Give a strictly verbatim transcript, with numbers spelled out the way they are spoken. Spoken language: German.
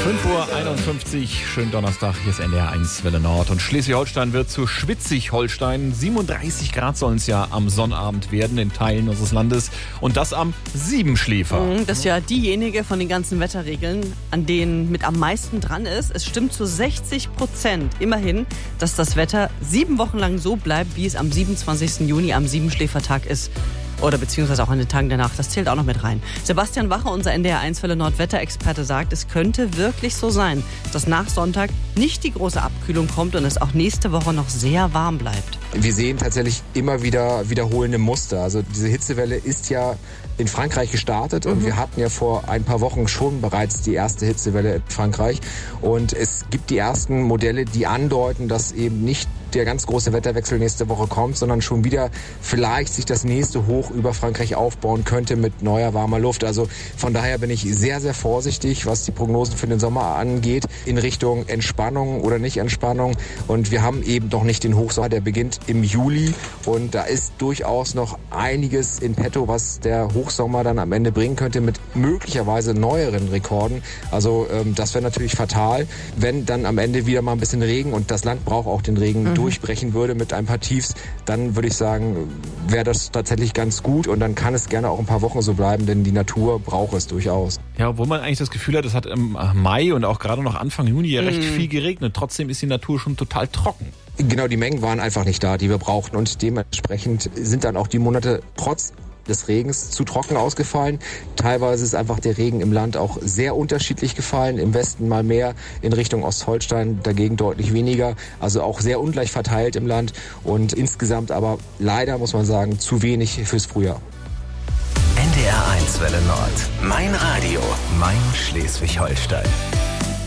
fünf Uhr einundfünfzig, schönen Donnerstag, hier ist N D R eins Welle Nord und Schleswig-Holstein wird zu Schwitzig-Holstein. siebenunddreißig Grad sollen es ja am Sonnabend werden in Teilen unseres Landes und das am Siebenschläfer. Das ist ja diejenige von den ganzen Wetterregeln, an denen mit am meisten dran ist. Es stimmt zu sechzig Prozent immerhin, dass das Wetter sieben Wochen lang so bleibt, wie es am siebenundzwanzigsten Juni am Siebenschläfertag ist. Oder beziehungsweise auch an den Tagen danach. Das zählt auch noch mit rein. Sebastian Wache, unser N D R eins Welle Nord Wetterexperte, sagt, es könnte wirklich so sein, dass nach Sonntag nicht die große Abkühlung kommt und es auch nächste Woche noch sehr warm bleibt. Wir sehen tatsächlich immer wieder wiederholende Muster. Also diese Hitzewelle ist ja in Frankreich gestartet und mhm. wir hatten ja vor ein paar Wochen schon bereits die erste Hitzewelle in Frankreich. Und es gibt die ersten Modelle, die andeuten, dass eben nicht der ganz große Wetterwechsel nächste Woche kommt, sondern schon wieder vielleicht sich das nächste Hoch über Frankreich aufbauen könnte mit neuer warmer Luft. Also von daher bin ich sehr, sehr vorsichtig, was die Prognosen für den Sommer angeht, in Richtung Entspannung oder nicht Entspannung. Und wir haben eben noch nicht den Hochsommer, der beginnt im Juli. Und da ist durchaus noch einiges in petto, was der Hochsommer dann am Ende bringen könnte mit möglicherweise neueren Rekorden. Also ähm, das wäre natürlich fatal, wenn dann am Ende wieder mal ein bisschen Regen, und das Land braucht auch den Regen, mhm. durchbrechen würde mit ein paar Tiefs, dann würde ich sagen, wäre das tatsächlich ganz gut und dann kann es gerne auch ein paar Wochen so bleiben, denn die Natur braucht es durchaus. Ja, obwohl man eigentlich das Gefühl hat, es hat im Mai und auch gerade noch Anfang Juni ja recht mm. viel geregnet. Trotzdem ist die Natur schon total trocken. Genau, die Mengen waren einfach nicht da, die wir brauchten und dementsprechend sind dann auch die Monate trotz des Regens zu trocken ausgefallen. Teilweise ist einfach der Regen im Land auch sehr unterschiedlich gefallen. Im Westen mal mehr, in Richtung Ostholstein dagegen deutlich weniger. Also auch sehr ungleich verteilt im Land und insgesamt aber leider, muss man sagen, zu wenig fürs Frühjahr. N D R eins Welle Nord. Mein Radio. Mein Schleswig-Holstein.